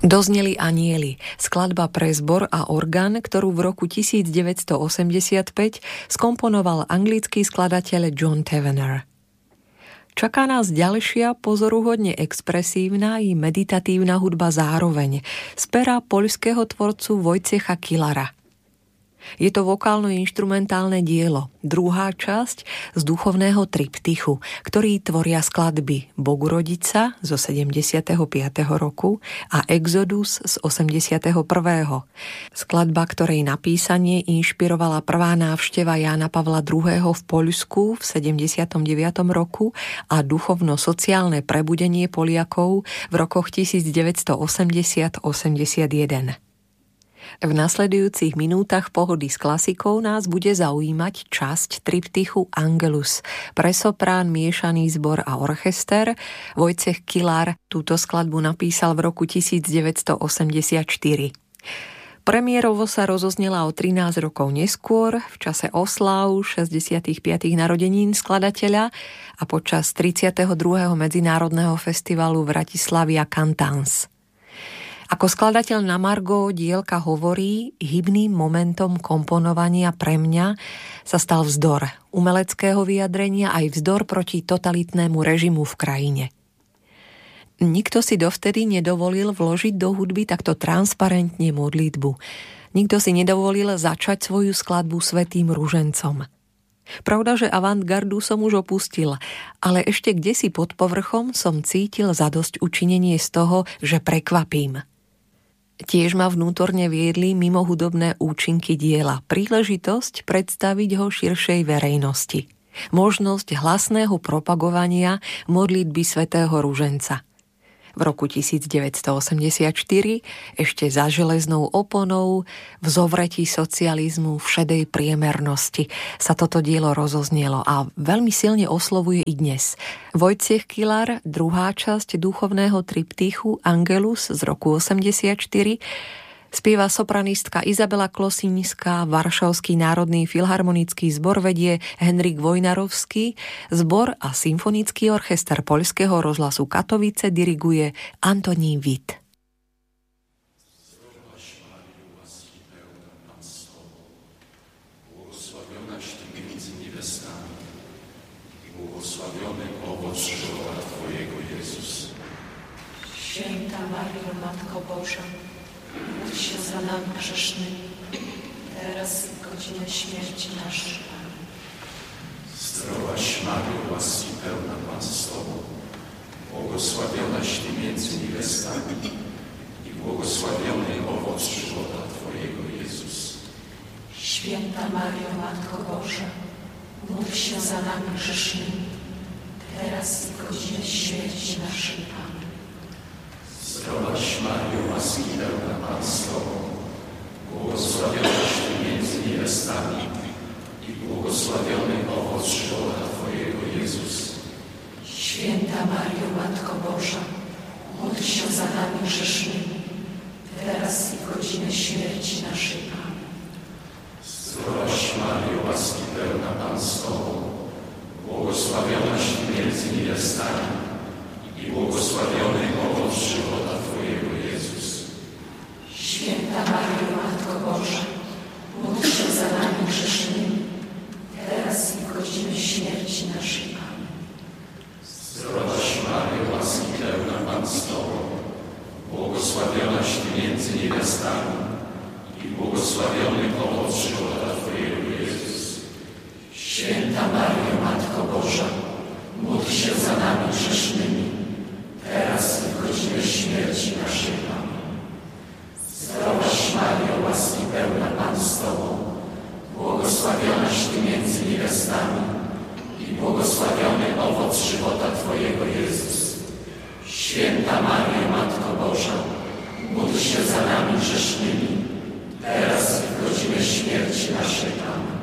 Dozneli Anieli, skladba pre zbor a orgán, ktorú v roku 1985 skomponoval anglický skladateľ John Tavener. Čaká nás ďalšia pozoruhodne expresívna i meditatívna hudba zároveň z pera poľského tvorcu Wojciecha Kilara. Je to vokálno-inštrumentálne dielo, druhá časť z duchovného triptychu, ktorý tvoria skladby Bohurodica zo 75. roku a Exodus z 81. Skladba, ktorej napísanie inšpirovala prvá návšteva Jána Pavla II. V Poľsku v 79. roku a duchovno-sociálne prebudenie Poliakov v rokoch 1980-81. V nasledujúcich minútach pohody s klasikou nás bude zaujímať časť triptychu Angelus pre soprán, miešaný zbor a orchester. Wojciech Kilar túto skladbu napísal v roku 1984. Premiérovo sa rozoznela o 13 rokov neskôr, v čase oslav 65. narodenín skladateľa a počas 32. medzinárodného festivalu Vratislavia Cantans. Ako skladateľ na margo dielka hovorí, hybným momentom komponovania pre mňa sa stal vzdor umeleckého vyjadrenia aj vzdor proti totalitnému režimu v krajine. Nikto si dovtedy nedovolil vložiť do hudby takto transparentne modlitbu. Nikto si nedovolil začať svoju skladbu svätým ružencom. Pravda, že avantgardu som už opustil, ale ešte kdesi pod povrchom som cítil zadosť učinenie z toho, že prekvapím. Tiež ma vnútorne viedli mimo hudobné účinky diela, príležitosť predstaviť ho širšej verejnosti, možnosť hlasného propagovania modlitby svätého ruženca. V roku 1984, ešte za železnou oponou, v zovretí socializmu, v šedej priemernosti, sa toto dielo rozoznelo a veľmi silne oslovuje i dnes. Wojciech Kilar, druhá časť duchovného triptychu Angelus z roku 1984, spieva sopranistka Izabela Klosínská, Varšavský národný filharmonický zbor vedie Henrik Vojnarovský, zbor a symfonický orchester Poľského rozhlasu Katovice diriguje Antonín Vit. Święta Maryjo, Matko Boża, módl się za nami grzesznymi, teraz i w godzinę śmierci naszej. Amen. Zdrowaś Maryjo, łaski pełna Pan z Tobą, błogosławionaś Ty między niewiastami i błogosławiony owoc żywota Twojego, Jezus. Święta Maryjo, Matko Boża, módl się za nami grzesznymi, teraz i w godzinę śmierci naszej. Amen. Zdrowaś Maryjo, łaski pełna Pan z Tobą, błogosławionaś Ty między niewiastami i błogosławiony owoc żywota Twojego, Jezus. Święta Maryjo, Matko Boża, módl się za nami grzesznymi, teraz i w godzinę śmierci naszej. Amen. Zdrowaś Maryjo, łaski pełna Pan z Tobą, błogosławionaś Ty między niewiastami i błogosławiony owoc żywota Twojego, Jezus. Święta Maryjo, Matko Boża, módl się za nami grzesznymi, teraz i w godzinę śmierci naszej. Amen. Zdrowaś Maryjo, łaski pełna Pan z Tobą, błogosławionaś Ty między niewiastami i błogosławiony owoc żywota Twojego, Jezus. Święta Maryjo, Matko Boża, módl się za nami grzesznymi, teraz i w godzinę śmierci naszej. Amen. Zdrowaś Maryjo, łaski pełna Pan z Tobą, błogosławionaś Ty między niewiastami i błogosławiony owoc żywota Twojego, Jezus. Święta Maryjo, Matko Boża, módl się za nami grzesznymi, teraz i w godzinę śmierci naszej. Amen.